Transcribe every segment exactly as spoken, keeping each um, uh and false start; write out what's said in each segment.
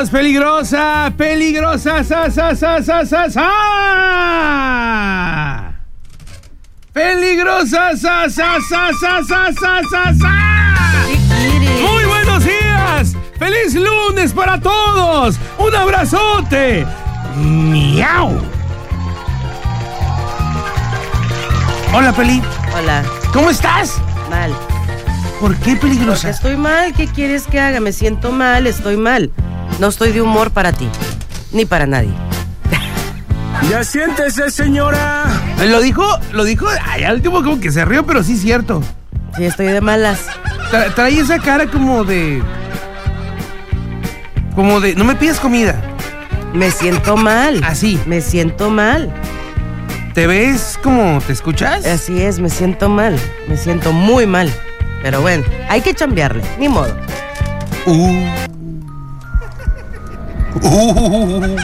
Vámonos, peligrosa, peligrosa, sa, sa, sa, sa, sa, sa. Peligrosa, sa, sa, sa, sa, sa, sa, sa, sa. Muy buenos días. Feliz lunes para todos. Un abrazote. Miau. Hola, Peli. Hola. ¿Cómo estás? Mal. ¿Por qué, peligrosa? Porque estoy mal. ¿Qué quieres que haga? Me siento mal, estoy mal. No estoy de humor para ti, ni para nadie. Ya siéntese, señora. Lo dijo, lo dijo, ay, al último como que se rió, pero sí es cierto. Sí, estoy de malas. Tra- trae esa cara como de... Como de... No me pidas comida. Me siento mal. Así. Me siento mal. ¿Te ves como te escuchas? Así es, me siento mal. Me siento muy mal. Pero bueno, hay que chambearle, ni modo. Uh. Uh.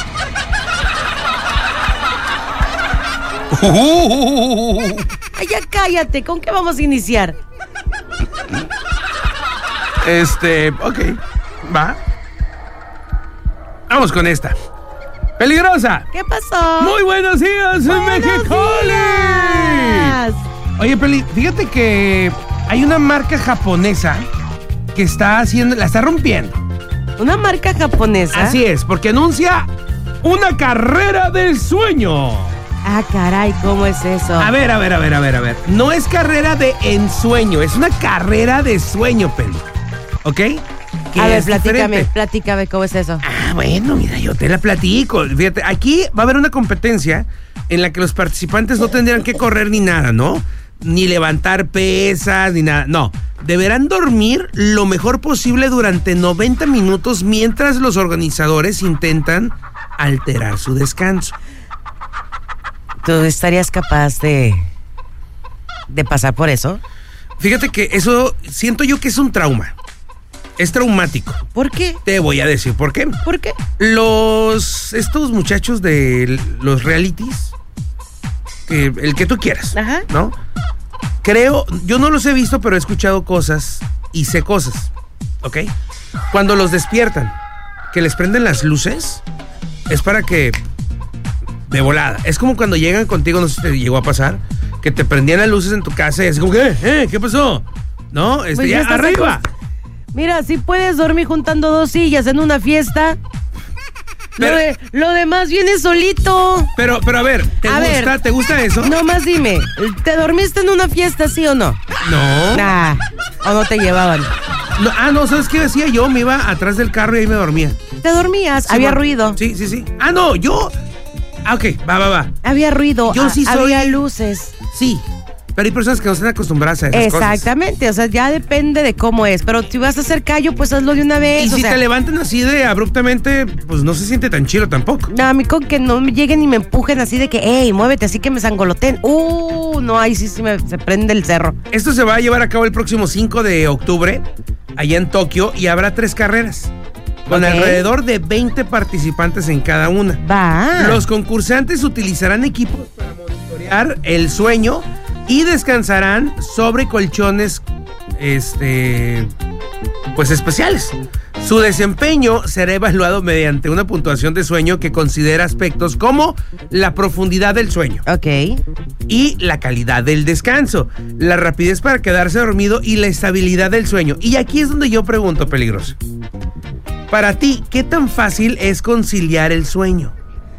Uh. Ay, ya cállate, ¿con qué vamos a iniciar? Este, ok, va. Vamos con esta. ¡Peligrosa! ¿Qué pasó? Muy buenos días, ¡Buenos Mexicali. días! Oye, Peli, fíjate que hay una marca japonesa que está haciendo, la está rompiendo. ¿Una marca japonesa? Así es, porque anuncia una carrera del sueño. Ah, caray, ¿cómo es eso? A ver, a ver, a ver, a ver, a ver. No es carrera de ensueño, es una carrera de sueño, Peli. ¿Ok? Que A ver, es platícame, diferente. platícame, ¿cómo es eso? Ah, bueno, mira, yo te la platico. Fíjate, aquí va a haber una competencia en la que los participantes no tendrán que correr ni nada, ¿no? Ni levantar pesas, ni nada. No, deberán dormir lo mejor posible durante noventa minutos mientras los organizadores intentan alterar su descanso. ¿Tú estarías capaz de, de pasar por eso? Fíjate que eso siento yo que es un trauma. Es traumático. ¿Por qué? Te voy a decir por qué. ¿Por qué? Los, estos muchachos de los realities, que, el que tú quieras, Ajá. ¿no? Creo, yo no los he visto, pero he escuchado cosas y sé cosas, ¿ok? Cuando los despiertan, que les prenden las luces, es para que, de volada, es como cuando llegan contigo, no sé si te llegó a pasar, que te prendían las luces en tu casa y así como, ¿qué? ¿Eh? ¿Qué pasó? No, este, Pues ya ya, estás arriba. acost- Mira, si puedes dormir juntando dos sillas en una fiesta, Pero- lo, de- lo demás viene solito. Pero, pero a ver, ¿te A gusta, ver. ¿te gusta eso? No más dime, ¿te dormiste en una fiesta, sí o no? No. Nah, o no te llevaban. No, ah, no, ¿sabes qué decía? Yo me iba atrás del carro y ahí me dormía. ¿Te dormías? Sí, Había bueno, ruido. Sí, sí, sí. Ah, no, yo... Ah, ok, va, va, va. Había ruido, Yo a- sí soy- había luces. Sí, pero hay personas que no están acostumbradas a esas cosas. Exactamente, o sea, ya depende de cómo es. Pero si vas a hacer callo, pues hazlo de una vez. Y o si sea, te levantan así de abruptamente, pues no se siente tan chido tampoco. No, a mí con que no me lleguen y me empujen así de que, hey, muévete, así que me sangoloteen. Uh, no, ahí sí, sí me, se prende el cerro. Esto se va a llevar a cabo el próximo cinco de octubre, allá en Tokio, y habrá tres carreras, con Ok. alrededor de veinte participantes en cada una. Va. Los concursantes utilizarán equipos para monitorear el sueño y descansarán sobre colchones, este, pues especiales. Su desempeño será evaluado mediante una puntuación de sueño que considera aspectos como la profundidad del sueño Ok. y la calidad del descanso, la rapidez para quedarse dormido y la estabilidad del sueño. Y aquí es donde yo pregunto, peligroso. Para ti, ¿qué tan fácil es conciliar el sueño?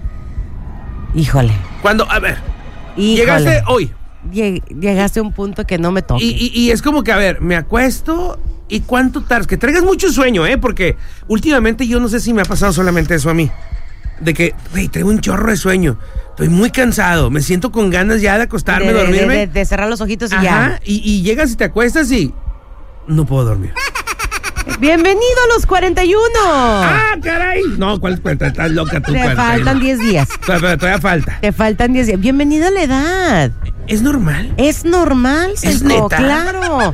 Híjole. Cuando, a ver, Híjole. llegaste hoy Lleg- Llegaste a un punto que no me toca. y, y- y es como que, a ver, me acuesto y cuánto tardas, que traigas mucho sueño, ¿eh? Porque últimamente yo no sé si me ha pasado solamente eso a mí. De que, güey, traigo un chorro de sueño, estoy muy cansado, me siento con ganas ya de acostarme, de, de- dormirme. de- de cerrar los ojitos y Ajá, ya. y, y llegas y te acuestas y no puedo dormir. Bienvenido a los cuarenta y uno. ¡Ah, caray! No, ¿cuál es cuarenta? Estás loca tú, Te cuarenta. faltan diez días. Pero, pero todavía falta. Te faltan diez días. Bienvenido a la edad. ¿Es normal? Es normal, ¿Es Seco, neta? claro.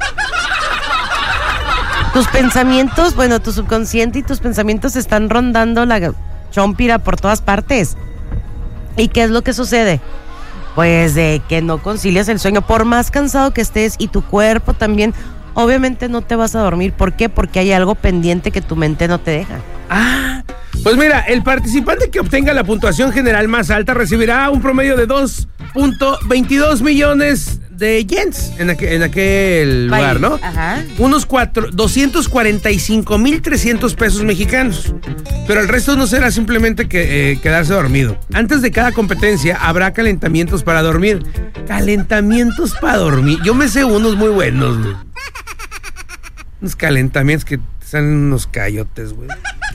Tus pensamientos, bueno, tu subconsciente y tus pensamientos están rondando la chompira por todas partes. ¿Y qué es lo que sucede? Pues de que no concilias el sueño, por más cansado que estés y tu cuerpo también. obviamente no te vas a dormir. ¿Por qué? Porque hay algo pendiente que tu mente no te deja. Ah, pues mira, el participante que obtenga la puntuación general más alta recibirá un promedio de dos punto veintidós millones de yens en, aqu en aquel lugar, ¿no? Ajá. Unos cuatro, doscientos cuarenta y cinco mil trescientos pesos mexicanos. Pero el resto no será simplemente que, eh, quedarse dormido. Antes de cada competencia habrá calentamientos para dormir. Calentamientos para dormir. Yo me sé unos muy buenos, güey. Unos calentamientos que salen unos cayotes, güey.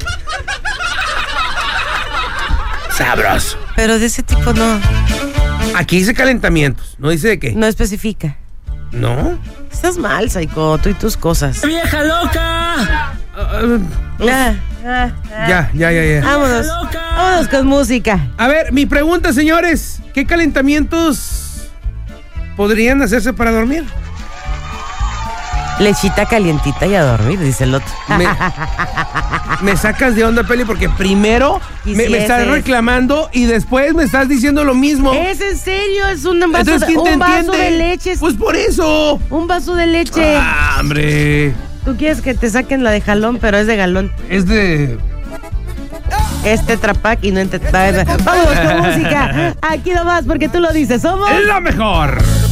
Sabroso. Pero de ese tipo no. Aquí dice calentamientos, no dice de qué. No especifica. ¿No? Estás mal, Psycho, tú y tus cosas. ¡Vieja loca! Uh, uh, Ah, ah, ah. ya, ya, ya, ya. Vámonos. loca! Vámonos con música. A ver, mi pregunta, señores. ¿Qué calentamientos podrían hacerse para dormir? Lechita calientita y a dormir, dice el otro. Me, me sacas de onda, Peli, porque primero me, me estás reclamando y después me estás diciendo lo mismo. ¿Es en serio? Es un vaso, Entonces, de, ¿quién te un vaso entiende? de leche. Pues por eso. Un vaso de leche. Ah, hombre. Tú quieres que te saquen la de jalón, pero es de galón. Es de... Es Tetra Pak y no en Tetra Pak. Vámonos con música. Aquí nomás, porque tú lo dices. Somos ¡Es la mejor!